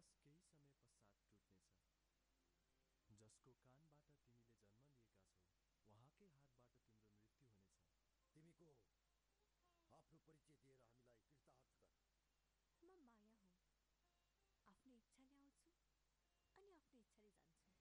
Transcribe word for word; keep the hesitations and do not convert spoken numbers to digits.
विश्वास केही समय पश्चात टुट्नेछ। जसको कानबाट तिमीले जन्म लिएका छौ उहाँकै हातबाट तिम्रो मृत्यु हुनेछ। तिमी को हो? आफ्नो परिचय दिएर हामीलाई कृतार्थ गर। म माया हुँ। आफ्नो इच्छाले आउँछु अनि आफ्नो इच्छाले जान्छु।